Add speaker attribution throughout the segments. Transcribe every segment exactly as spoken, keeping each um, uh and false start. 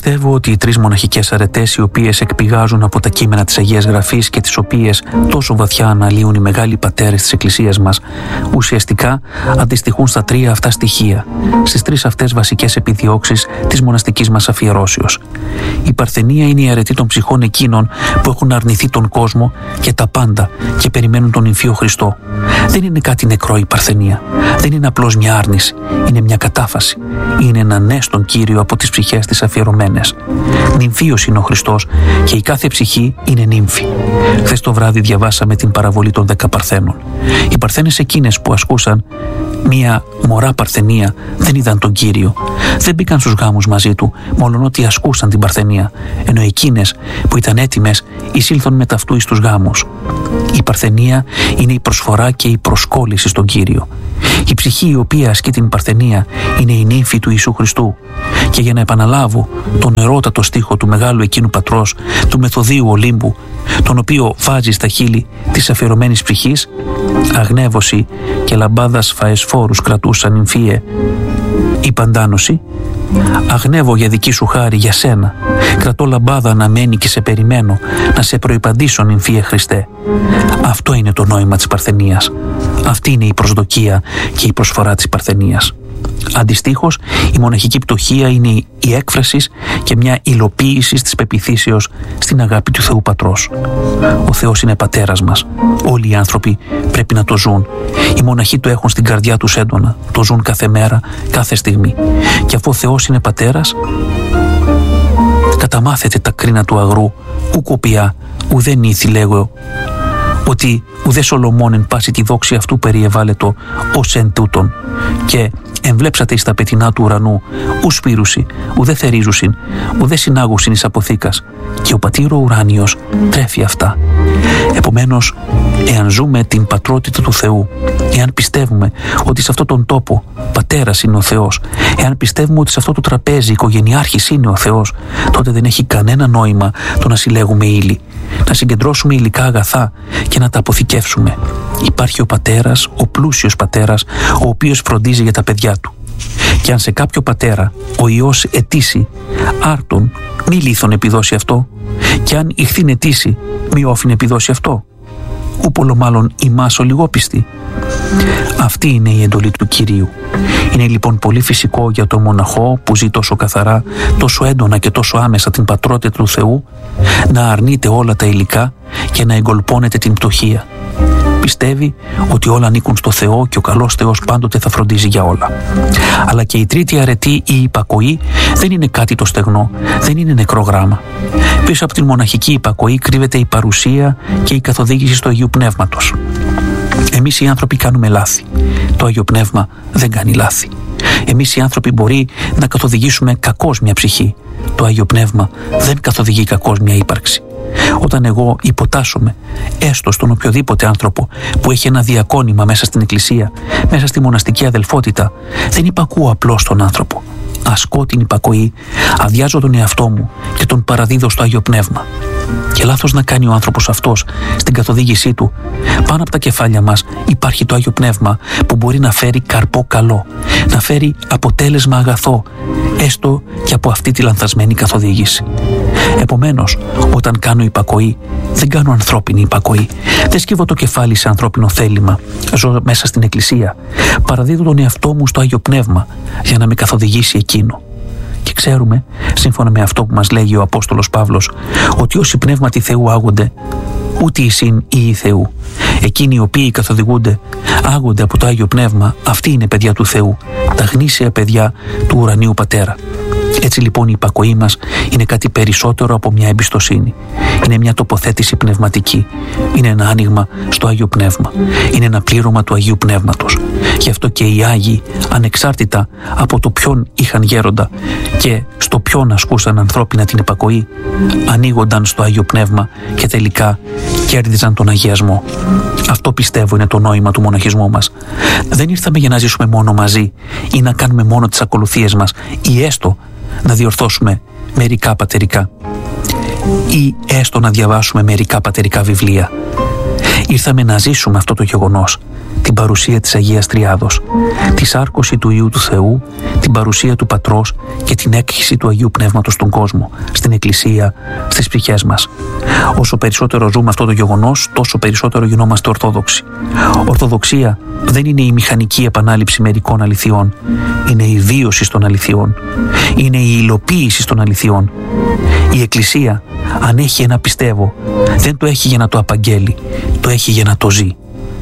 Speaker 1: Πιστεύω ότι οι τρεις μοναχικές αρετές, οι οποίες εκπηγάζουν από τα κείμενα της Αγίας Γραφής και τις οποίες τόσο βαθιά αναλύουν οι μεγάλοι πατέρες της Εκκλησίας μας, ουσιαστικά αντιστοιχούν στα τρία αυτά στοιχεία, στις τρεις αυτές βασικές επιδιώξεις της μοναστικής μας αφιερώσεως. Η παρθενία είναι η αρετή των ψυχών εκείνων που έχουν αρνηθεί τον κόσμο και τα πάντα και περιμένουν τον Υμφίο Χριστό. Δεν είναι κάτι νεκρό η παρθενία. Δεν είναι απλώς μια άρνηση. Είναι μια κατάφαση. Είναι ένα ναι στον Κύριο από τις ψυχές της αφιερωμένες. Νυμφίος είναι ο Χριστός και η κάθε ψυχή είναι νύμφη. Χθες το βράδυ διαβάσαμε την παραβολή των δέκα Παρθένων. Οι Παρθένες εκείνες που ασκούσαν μια μωρά παρθενία δεν είδαν τον Κύριο. Δεν μπήκαν στους γάμους μαζί του, μόλον ότι ασκούσαν την παρθενία, ενώ εκείνες που ήταν έτοιμες εισήλθαν με ταυτού εις τους γάμους. Η παρθενία είναι η προσφορά και η προσκόλληση στον Κύριο. Η ψυχή η οποία ασκεί την παρθενία είναι η νύμφη του Ιησού Χριστού. Και για να επαναλάβω τον ερώτατο στίχο του μεγάλου εκείνου πατρός, του Μεθοδίου Ολύμπου, τον οποίο βάζει στα χείλη της αφιερωμένης ψυχής, αγνεύωση και λαμπάδας φαεσφόρους κρατούσαν νυμφίε η παντάνωση. Αγνεύω για δική σου χάρη για σένα, κρατώ λαμπάδα να μένει και σε περιμένω, να σε προϋπαντήσω νυμφίε Χριστέ. Αυτό είναι το νόημα της παρθενίας. Αυτή είναι η προσδοκία και η προσφορά της παρθενίας. Αντιστοίχως, η μοναχική πτωχία είναι η έκφραση και μια υλοποίηση της πεποιθήσεως στην αγάπη του Θεού Πατρός. Ο Θεός είναι πατέρας μας. Όλοι οι άνθρωποι πρέπει να το ζουν. Οι μοναχοί το έχουν στην καρδιά τους έντονα. Το ζουν κάθε μέρα, κάθε στιγμή. Και αφού ο Θεός είναι πατέρας, καταμάθετε τα κρίνα του αγρού, ου κοπιά, ουδέ νήθη λέγω, ότι ουδέ Σολομών εν πάση τη δόξη αυτού περιεβάλλετο ως εν τούτον, και εμβλέψατε εις τα πετεινά του ουρανού, ου σπήρουσι, ουδέ θερίζουσιν, ουδέ συνάγουσιν εις αποθήκας, και ο πατήρ ο ουράνιος τρέφει αυτά. Επομένως, εάν ζούμε την πατρότητα του Θεού, εάν πιστεύουμε ότι σε αυτόν τον τόπο πατέρας είναι ο Θεός, εάν πιστεύουμε ότι σε αυτό το τραπέζι οικογενειάρχης είναι ο Θεός, τότε δεν έχει κανένα νόημα το να συλλέγουμε ύλη, να συγκεντρώσουμε υλικά αγαθά και να τα αποθηκεύσουμε. Υπάρχει ο πατέρας, ο πλούσιος πατέρας, ο οποίος φροντίζει για τα παιδιά του. Και αν σε κάποιο πατέρα ο Υιός αιτήσει άρτον, μη λίθον επιδώσει αυτό, και αν ηχθήν αιτήσει, μη όφιν επιδώσει αυτό, ούπολο μάλλον ημάς ο λιγόπιστοι. Αυτή είναι η εντολή του Κυρίου. Είναι λοιπόν πολύ φυσικό για τον μοναχό που ζει τόσο καθαρά, τόσο έντονα και τόσο άμεσα την πατρότητα του Θεού, να αρνείται όλα τα υλικά και να εγκολπώνεται την πτωχία. Πιστεύει ότι όλα ανήκουν στο Θεό και ο καλός Θεός πάντοτε θα φροντίζει για όλα. Αλλά και η τρίτη αρετή, η υπακοή, δεν είναι κάτι το στεγνό, δεν είναι νεκρό γράμμα. Πίσω από την μοναχική υπακοή κρύβεται η παρουσία και η καθοδήγηση του Αγίου Πνεύματος. Εμείς οι άνθρωποι κάνουμε λάθη. Το Άγιο Πνεύμα δεν κάνει λάθη. Εμείς οι άνθρωποι μπορεί να καθοδηγήσουμε κακώς μια ψυχή. Το Άγιο Πνεύμα δεν καθοδηγεί κακώς μια ύπαρξη. Όταν εγώ υποτάσσομαι έστω στον οποιοδήποτε άνθρωπο που έχει ένα διακόνημα μέσα στην Εκκλησία, μέσα στη μοναστική αδελφότητα, δεν υπακούω απλώς τον άνθρωπο. Ασκώ την υπακοή, αδειάζω τον εαυτό μου και τον παραδίδω στο Άγιο Πνεύμα. Και λάθος να κάνει ο άνθρωπος αυτός στην καθοδήγησή του. Πάνω από τα κεφάλια μας υπάρχει το Άγιο Πνεύμα που μπορεί να φέρει καρπό καλό, να φέρει αποτέλεσμα αγαθό, έστω και από αυτή τη λανθασμένη καθοδήγηση. Επομένως, όταν κάνω υπακοή, δεν κάνω ανθρώπινη υπακοή. Δεν σκύβω το κεφάλι σε ανθρώπινο θέλημα. Ζω μέσα στην Εκκλησία. Παραδίδω τον εαυτό μου στο Άγιο Πνεύμα για να με καθοδηγήσει εκείνο. Και ξέρουμε, σύμφωνα με αυτό που μας λέγει ο Απόστολος Παύλος, ότι όσοι πνεύματι Θεού άγονται, ούτε εισήν ή Θεού. Εκείνοι οι οποίοι καθοδηγούνται, άγονται από το Άγιο Πνεύμα, αυτοί είναι παιδιά του Θεού, τα γνήσια παιδιά του ουρανίου Πατέρα. Έτσι λοιπόν η υπακοή μας είναι κάτι περισσότερο από μια εμπιστοσύνη. Είναι μια τοποθέτηση πνευματική. Είναι ένα άνοιγμα στο Άγιο Πνεύμα. Είναι ένα πλήρωμα του Αγίου Πνεύματος. Γι' αυτό και οι Άγιοι, ανεξάρτητα από το ποιον είχαν γέροντα και στο ποιον ασκούσαν ανθρώπινα την υπακοή, ανοίγονταν στο Άγιο Πνεύμα και τελικά κέρδιζαν τον αγιασμό. Αυτό πιστεύω είναι το νόημα του μοναχισμού μας. Δεν ήρθαμε για να ζήσουμε μόνο μαζί ή να κάνουμε μόνο τις ακολουθίες μας ή έστω να διορθώσουμε μερικά πατερικά ή έστω να διαβάσουμε μερικά πατερικά βιβλία. Ήρθαμε να ζήσουμε αυτό το γεγονός, την την παρουσία της Αγίας Τριάδος, τη σάρκωση του Υιού του Θεού, την παρουσία του Πατρός και την έκχυση του Αγίου Πνεύματος στον κόσμο, στην Εκκλησία, στις ψυχές μας. Όσο περισσότερο ζούμε αυτό το γεγονός, τόσο περισσότερο γινόμαστε Ορθόδοξοι. Ορθοδοξία δεν είναι η μηχανική επανάληψη μερικών αληθιών, είναι η βίωση των αληθιών, είναι η υλοποίηση των αληθιών. Η Εκκλησία, αν έχει ένα πιστεύω, δεν το έχει για να το απαγγέλει, το έχει για να το ζει.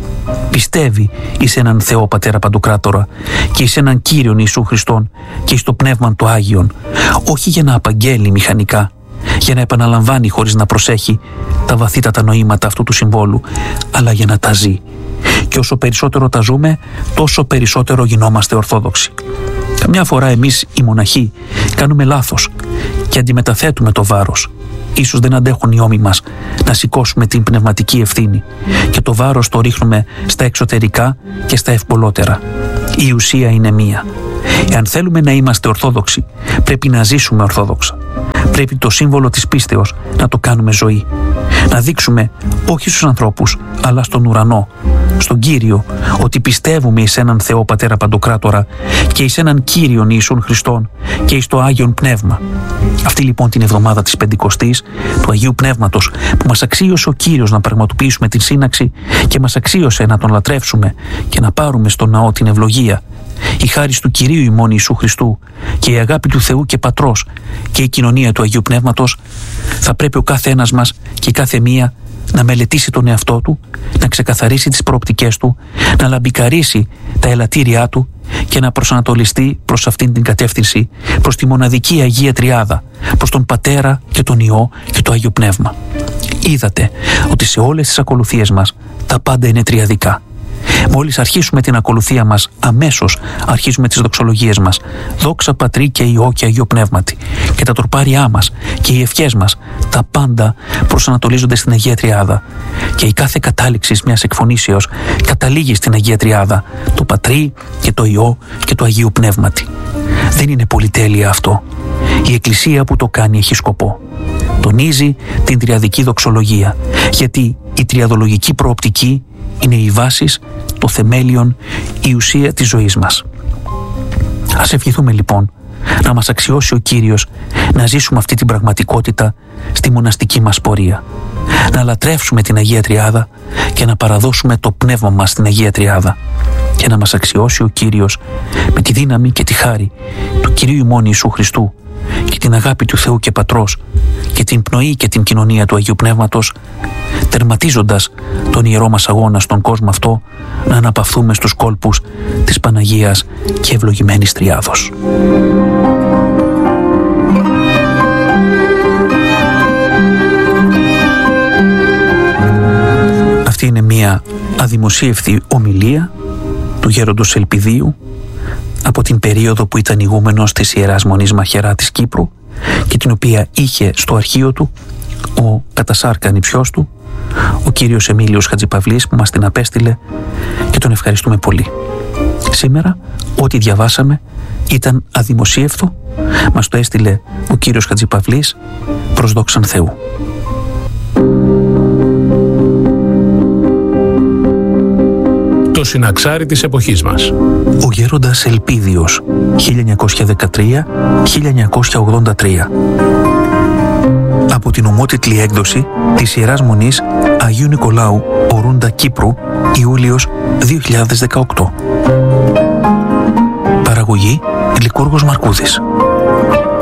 Speaker 1: Πιστεύει εις έναν Θεό Πατέρα Παντοκράτορα και εις έναν Κύριον Ιησού Χριστόν και εις το Πνεύμα του Άγιον, όχι για να απαγγέλει μηχανικά, για να επαναλαμβάνει χωρίς να προσέχει τα βαθύτατα νοήματα αυτού του συμβόλου, αλλά για να τα ζει. Και όσο περισσότερο τα ζούμε, τόσο περισσότερο γινόμαστε Ορθόδοξοι. Καμιά φορά εμείς οι μοναχοί κάνουμε λάθος και αντιμεταθέτουμε το βάρος. Ίσως δεν αντέχουν οι ώμοι μας να σηκώσουμε την πνευματική ευθύνη και το βάρος το ρίχνουμε στα εξωτερικά και στα ευκολότερα. Η ουσία είναι μία. Εάν θέλουμε να είμαστε Ορθόδοξοι, πρέπει να ζήσουμε Ορθόδοξα. Πρέπει το σύμβολο της πίστεως να το κάνουμε ζωή. Να δείξουμε όχι στους ανθρώπους, αλλά στον ουρανό, στον Κύριο, ότι πιστεύουμε εις έναν Θεό Πατέρα Παντοκράτορα και εις έναν Κύριον Ιησούν Χριστόν και εις το Άγιον Πνεύμα. Αυτή λοιπόν την εβδομάδα της Πεντηκοστής, του Αγίου Πνεύματος, που μας αξίωσε ο Κύριος να πραγματοποιήσουμε την σύναξη και μας αξίωσε να Τον λατρεύσουμε και να πάρουμε στον ναό την ευλογία, η χάρις του Κυρίου ημών Ιησού Χριστού και η αγάπη του Θεού και Πατρός και η κοινωνία του Αγίου Πνεύματος, θα πρέπει ο κάθε ένας μας και η κάθε μία να μελετήσει τον εαυτό του, να ξεκαθαρίσει τις προοπτικές του, να λαμπικαρίσει τα ελαττήριά του και να προσανατολιστεί προς αυτήν την κατεύθυνση, προς τη μοναδική Αγία Τριάδα, προς τον Πατέρα και τον Υιό και το Άγιο Πνεύμα. Είδατε ότι σε όλες τις ακολουθίες μας τα πάντα είναι τριαδικά. Μόλις αρχίσουμε την ακολουθία μας, αμέσως αρχίζουμε τις δοξολογίες μας. Δόξα Πατρί και Υιό και Αγίο Πνεύματι. Και τα τροπάριά μας και οι ευχές μας, τα πάντα προσανατολίζονται στην Αγία Τριάδα. Και η κάθε κατάληξη μιας εκφωνήσεως καταλήγει στην Αγία Τριάδα, το Πατρί και το Υιό και το Αγίου Πνεύματι. Δεν είναι πολυτέλεια αυτό. Η Εκκλησία που το κάνει έχει σκοπό. Τονίζει την τριαδική δοξολογία, γιατί η τριαδολογική προοπτική είναι η βάση, το θεμέλιον, η ουσία της ζωής μας. Ας ευχηθούμε λοιπόν να μας αξιώσει ο Κύριος να ζήσουμε αυτή την πραγματικότητα στη μοναστική μας πορεία. Να λατρεύσουμε την Αγία Τριάδα και να παραδώσουμε το πνεύμα μας στην Αγία Τριάδα. Και να μας αξιώσει ο Κύριος με τη δύναμη και τη χάρη του Κυρίου ημών Ιησού Χριστού και την αγάπη του Θεού και Πατρός και την πνοή και την κοινωνία του Αγίου Πνεύματος, τερματίζοντας τον ιερό μας αγώνα στον κόσμο αυτό, να αναπαυθούμε στους κόλπους της Παναγίας και ευλογημένης Τριάδος. Αυτή είναι μια αδημοσίευτη ομιλία του γέροντος Ελπιδίου από την περίοδο που ήταν ηγούμενος της Ιεράς Μονής Μαχαιρά της Κύπρου και την οποία είχε στο αρχείο του ο κατασάρκα νηψιός του, ο κύριος Εμίλιος Χατζηπαυλής, που μας την απέστειλε και τον ευχαριστούμε πολύ. Σήμερα ό,τι διαβάσαμε ήταν αδημοσίευτο, μας το έστειλε ο κύριος Χατζηπαυλής προς δόξαν Θεού.
Speaker 2: Το συναξάρι της εποχής μας.
Speaker 1: Ο γέροντας Ελπίδιος, χίλια εννιακόσια δεκατρία με χίλια εννιακόσια ογδόντα τρία. Από την ομότιτλη έκδοση της Ιεράς Μονής Αγίου Νικολάου Ορούντα Κύπρου, Ιούλιος δύο χιλιάδες δεκαοκτώ. Παραγωγή Λικούργος Μαρκούδης.